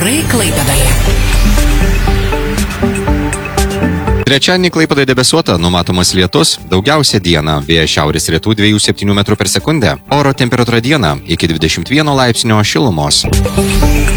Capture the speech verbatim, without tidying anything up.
Orai Klaipėdoje. Trečiadienį Klaipėdoje debesuota, numatomas lietus, daugiausia dieną, vėjas šiaurės rytų dviejų septynių metrų per sekundę, oro temperatūra dieną iki dvidešimt vieno laipsnio šilumos.